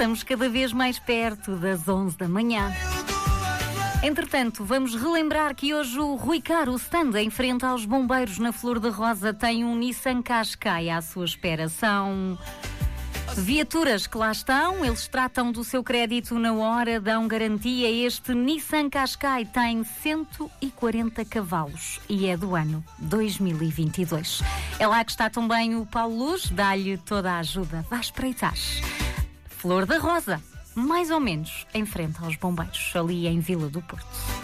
estamos cada vez mais perto das 11 da manhã. Entretanto, vamos relembrar que hoje o Rui Caro, o stand em frente aos bombeiros na Flor da Rosa, tem um Nissan Qashqai à sua espera. São viaturas que lá estão, eles tratam do seu crédito na hora, dão garantia. Este Nissan Qashqai tem 140 cavalos e é do ano 2022. É lá que está também o Paulo Luz, dá-lhe toda a ajuda. Vá espreitar. Flor da Rosa, mais ou menos em frente aos bombeiros, ali em Vila do Porto.